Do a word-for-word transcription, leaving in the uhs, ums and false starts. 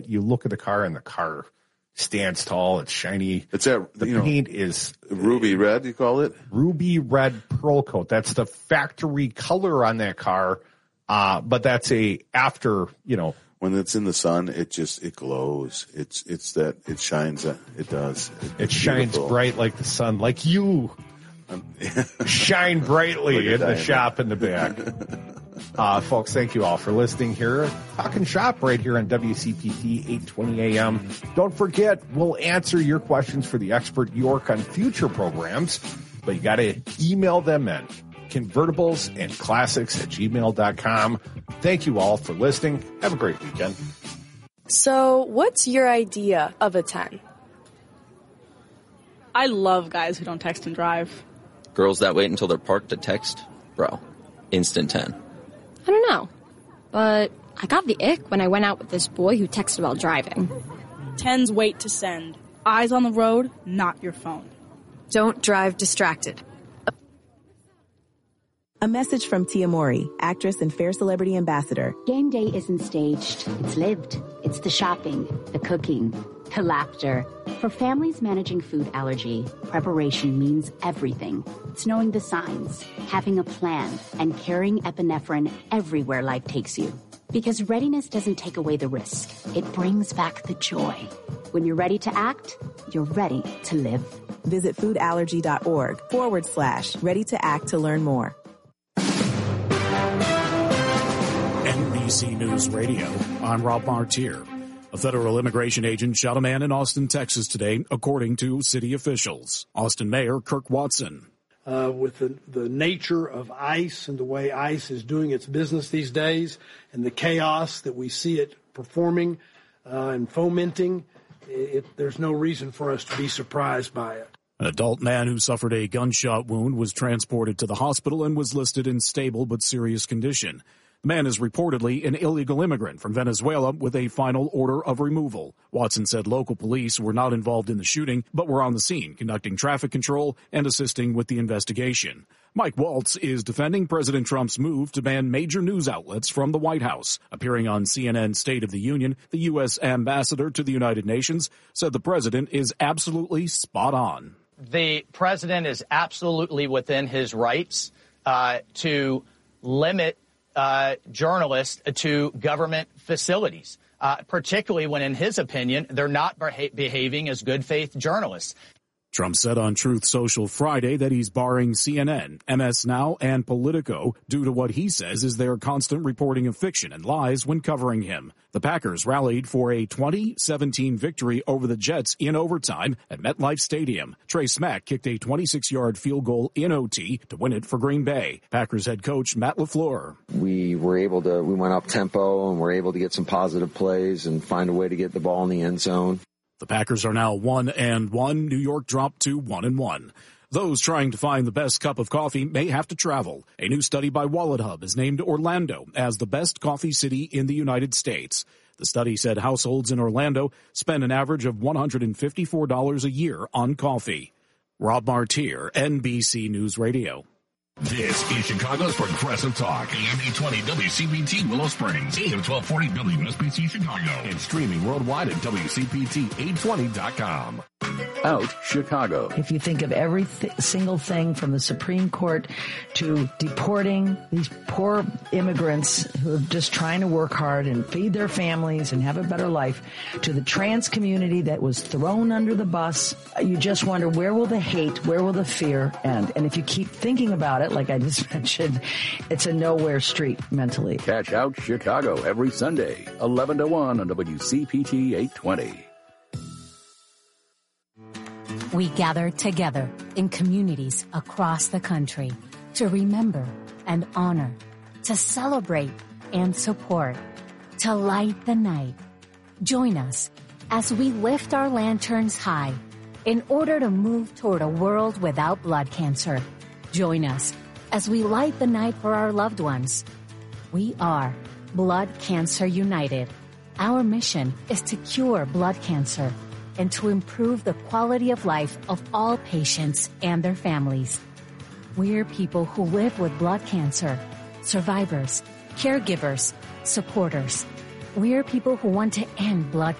you look at the car and the car stands tall. It's shiny. It's that, the you paint know, is ruby red, you call it? Ruby red pearl coat. That's the factory color on that car. Uh, but that's a after, you know. When it's in the sun, it just, it glows. It's, it's that, it shines. It does. It, it shines bright like the sun, like you um, shine brightly in the shop in the back. Uh, folks, thank you all for listening here. Talking Shop right here on W C P T eight twenty A M. Don't forget, we'll answer your questions for the expert York on future programs, but you got to email them in. Convertibles and classics at gmail dot com. Thank you all for listening. Have a great weekend. So, what's your idea of a ten? I love guys who don't text and drive. Girls that wait until they're parked to text? Bro, instant ten. I don't know, but I got the ick when I went out with this boy who texted while driving. Tens wait to send. Eyes on the road, not your phone. Don't drive distracted. A message from Tia Mori, actress and Fair Celebrity Ambassador. Game day isn't staged. It's lived. It's the shopping, the cooking, the laughter. For families managing food allergy, preparation means everything. It's knowing the signs, having a plan, and carrying epinephrine everywhere life takes you. Because readiness doesn't take away the risk. It brings back the joy. When you're ready to act, you're ready to live. Visit foodallergy.org forward slash ready to act to learn more. N B C News Radio, I'm Rob Martier. A federal immigration agent shot a man in Austin, Texas today, according to city officials. Austin Mayor Kirk Watson. Uh, with the, the nature of ICE and the way ICE is doing its business these days and the chaos that we see it performing uh, and fomenting, it, there's no reason for us to be surprised by it. An adult man who suffered a gunshot wound was transported to the hospital and was listed in stable but serious condition. The man is reportedly an illegal immigrant from Venezuela with a final order of removal. Watson said local police were not involved in the shooting, but were on the scene conducting traffic control and assisting with the investigation. Mike Waltz is defending President Trump's move to ban major news outlets from the White House. Appearing on C N N's State of the Union, the U S ambassador to the United Nations said the president is absolutely spot on. The president is absolutely within his rights uh, to limit Uh, journalists to government facilities, uh, particularly when, in his opinion, they're not beha- behaving as good faith journalists. Trump said on Truth Social Friday that he's barring C N N, M S Now, and Politico due to what he says is their constant reporting of fiction and lies when covering him. The Packers rallied for a twenty seventeen victory over the Jets in overtime at MetLife Stadium. Trey Smack kicked a twenty-six-yard field goal in O T to win it for Green Bay. Packers head coach Matt LaFleur. We were able to, we went up tempo and were able to get some positive plays and find a way to get the ball in the end zone. The Packers are now one and one. New York dropped to one and one. Those trying to find the best cup of coffee may have to travel. A new study by WalletHub has named Orlando as the best coffee city in the United States. The study said households in Orlando spend an average of one hundred fifty-four dollars a year on coffee. Rob Martier, N B C News Radio. This is Chicago's Progressive Talk, A M eight twenty W C P T Willow Springs, A M twelve forty W S B C Chicago, and streaming worldwide at W C P T eight twenty dot com. Out Chicago. If you think of every th- single thing from the Supreme Court to deporting these poor immigrants who are just trying to work hard and feed their families and have a better life, to the trans community that was thrown under the bus, you just wonder, where will the hate, where will the fear end? And if you keep thinking about it, like I just mentioned, it's a nowhere street mentally. Catch Out Chicago every Sunday, eleven to one on W C P T eight twenty. We gather together in communities across the country to remember and honor, to celebrate and support, to light the night. Join us as we lift our lanterns high in order to move toward a world without blood cancer. Join us as we light the night for our loved ones. We are Blood Cancer United. Our mission is to cure blood cancer and to improve the quality of life of all patients and their families. We're people who live with blood cancer, survivors, caregivers, supporters. We're people who want to end blood